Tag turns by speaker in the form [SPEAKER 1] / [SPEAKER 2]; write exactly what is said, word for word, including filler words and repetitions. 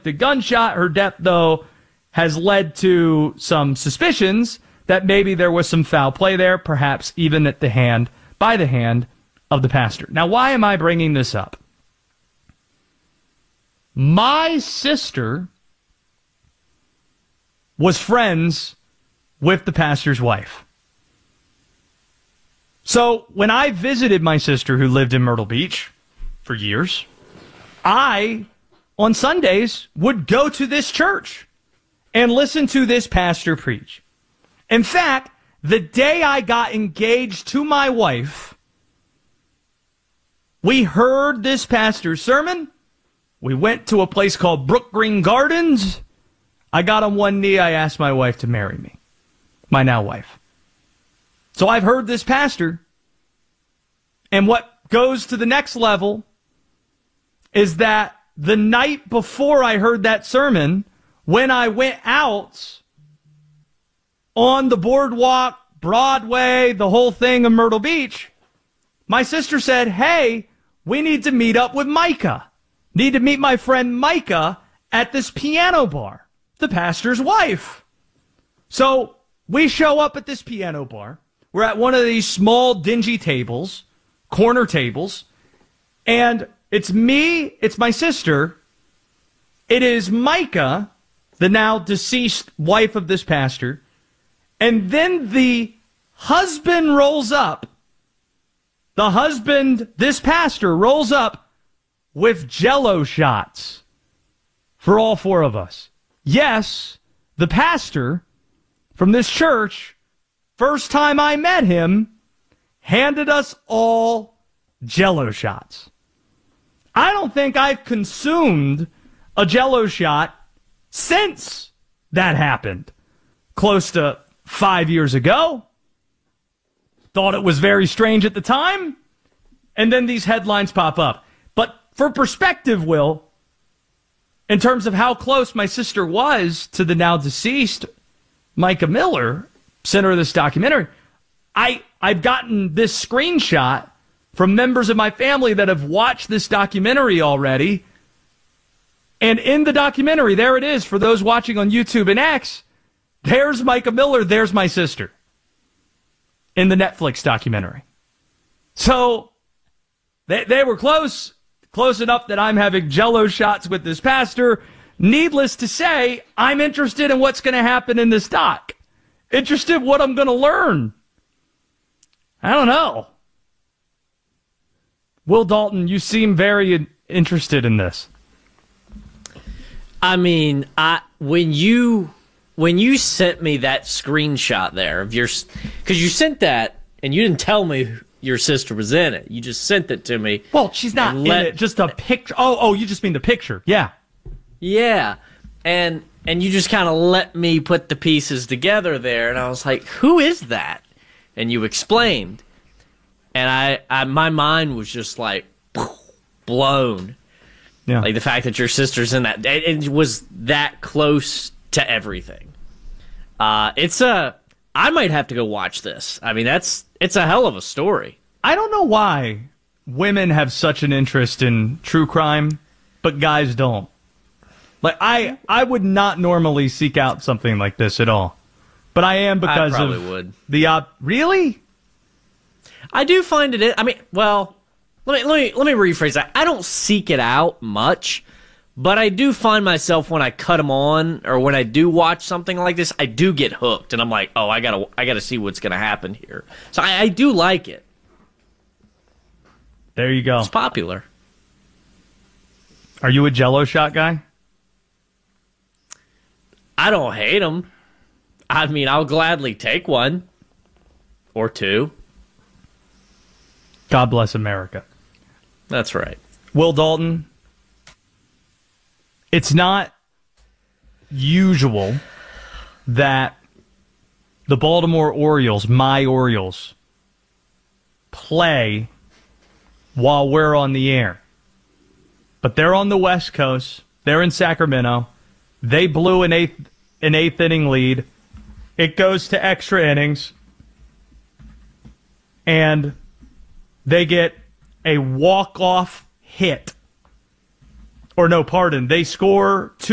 [SPEAKER 1] self-inflicted gunshot. Her death, though, has led to some suspicions that maybe there was some foul play there, perhaps even at the hand, by the hand of the pastor. Now, why am I bringing this up? My sister was friends with the pastor's wife. So when I visited my sister who lived in Myrtle Beach for years, I, on Sundays, would go to this church and listen to this pastor preach. In fact, the day I got engaged to my wife, we heard this pastor's sermon. We went to a place called Brook Green Gardens. I got on one knee. I asked my wife to marry me, my now wife. So I've heard this pastor. And what goes to the next level is that the night before I heard that sermon, when I went out on the boardwalk, Broadway, the whole thing of Myrtle Beach, my sister said, hey, we need to meet up with Micah. Need to meet my friend Micah at this piano bar, the pastor's wife. So we show up at this piano bar. We're at one of these small, dingy tables, corner tables, and it's me, it's my sister, it is Micah, the now deceased wife of this pastor, and then the husband rolls up. The husband, this pastor, rolls up with Jell-O shots for all four of us. Yes, the pastor from this church, first time I met him, handed us all Jell-O shots. I don't think I've consumed a Jell-O shot since that happened, close to five years ago. Thought it was very strange at the time, and then these headlines pop up. But for perspective, Will, in terms of how close my sister was to the now deceased Micah Miller, center of this documentary, I, I've gotten this screenshot from members of my family that have watched this documentary already. And in the documentary, there it is for those watching on YouTube and X. There's Micah Miller, there's my sister in the Netflix documentary. So they, they were close, close enough that I'm having Jell-O shots with this pastor. Needless to say, I'm interested in what's going to happen in this doc. Interested in what I'm going to learn. I don't know. Will Dalton, you seem very interested in this.
[SPEAKER 2] I mean, I when you when you sent me that screenshot there of your, because you sent that and you didn't tell me your sister was in it. You just sent it to me.
[SPEAKER 1] Well, she's not in
[SPEAKER 2] let,
[SPEAKER 1] it. Just a picture. Oh, oh, you just mean the picture. Yeah.
[SPEAKER 2] Yeah. And and you just kind of let me put the pieces together there, and I was like, who is that? And you explained. And I, I my mind was just like blown. Yeah. Like the fact that your sister's in that, it, it was that close to everything. Uh, it's a, I might have to go watch this. I mean, that's, it's a hell of a story.
[SPEAKER 1] I don't know why women have such an interest in true crime, but guys don't. Like, I, I would not normally seek out something like this at all. But I am because
[SPEAKER 2] I probably
[SPEAKER 1] of
[SPEAKER 2] would.
[SPEAKER 1] the op- really?
[SPEAKER 2] I do find it, I mean, well, let me, let me, let me rephrase that. I don't seek it out much, but I do find myself when I cut them on or when I do watch something like this, I do get hooked and I'm like, oh, I gotta, I gotta see what's gonna happen here. So I, I do like it.
[SPEAKER 1] There you go.
[SPEAKER 2] It's popular.
[SPEAKER 1] Are you a Jell-O shot guy?
[SPEAKER 2] I don't hate them. I mean, I'll gladly take one or two.
[SPEAKER 1] God bless America.
[SPEAKER 2] That's right.
[SPEAKER 1] Will Dalton, it's not usual that the Baltimore Orioles, my Orioles, play while we're on the air. But they're on the West Coast. They're in Sacramento. They blew an eighth, an eighth inning lead. It goes to extra innings. And they get a walk-off hit. Or no, pardon. They score two.